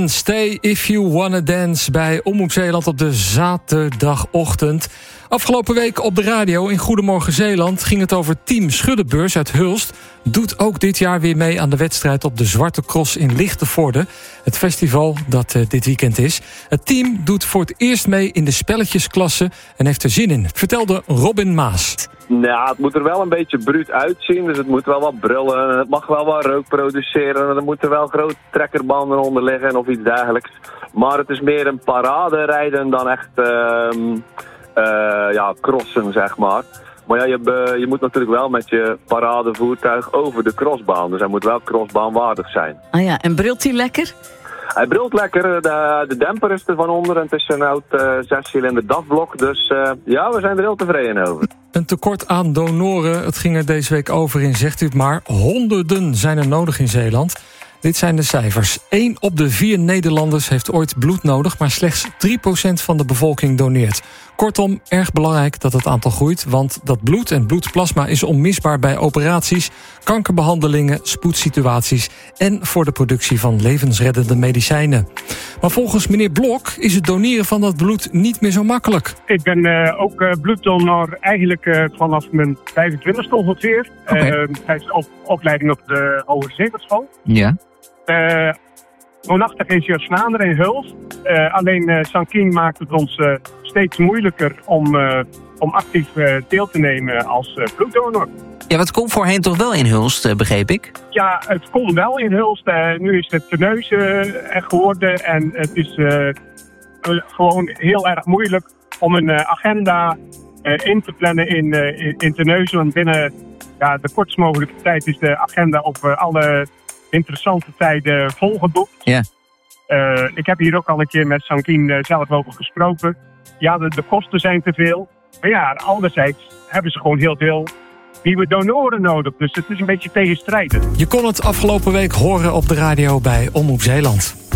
Stay if you wanna dance bij Omroep Zeeland op de zaterdagochtend. Afgelopen week op de radio in Goedemorgen Zeeland ging het over Team Schuddebeurs uit Hulst. Doet ook dit jaar weer mee aan de wedstrijd op de Zwarte Cross in Lichtenvoorde. Het festival dat dit weekend is. Het team doet voor het eerst mee in de spelletjesklasse en heeft er zin in, vertelde Robin Maas. Nou, het moet er wel een beetje bruut uitzien, dus het moet wel wat brullen. Het mag wel wat rook produceren. Er moeten wel grote trekkerbanden onder liggen of iets dergelijks. Maar het is meer een parade rijden dan echt crossen, zeg maar. Maar ja, je moet natuurlijk wel met je paradevoertuig over de crossbaan. Dus hij moet wel crossbaanwaardig zijn. Ah ja, en brilt hij lekker? Hij brilt lekker, de demper is er van onder en het is een oud 6-cilinder DAF-blok. Dus we zijn er heel tevreden over. Een tekort aan donoren, het ging er deze week over in Zegt u het maar. Honderden zijn er nodig in Zeeland. Dit zijn de cijfers. 1 op de 4 Nederlanders heeft ooit bloed nodig, maar slechts 3% van de bevolking doneert. Kortom, erg belangrijk dat het aantal groeit, want dat bloed en bloedplasma is onmisbaar bij operaties, kankerbehandelingen, spoedsituaties en voor de productie van levensreddende medicijnen. Maar volgens meneer Blok is het doneren van dat bloed niet meer zo makkelijk. Ik ben ook bloeddonor eigenlijk vanaf mijn 25e ongeveer. Tijdens de opleiding op de Hoge Zeevaartschool. Ja. Woonachtig in Zeeuws-Vlaanderen in Hulst. Alleen Sankin maakt het ons steeds moeilijker om actief deel te nemen als bloeddonor. Ja, wat kon voorheen toch wel in Hulst, begreep ik? Ja, het kon wel in Hulst. Nu is het Terneuzen er geworden. En het is gewoon heel erg moeilijk om een agenda in te plannen in Terneuzen. Want binnen de kortst mogelijke tijd is de agenda op alle interessante tijden volgeboekt. Ja. Ik heb hier ook al een keer met Sankin zelf over gesproken. Ja, de kosten zijn te veel. Maar ja, anderzijds hebben ze gewoon heel veel nieuwe donoren nodig. Dus het is een beetje tegenstrijdig. Je kon het afgelopen week horen op de radio bij Omroep Zeeland.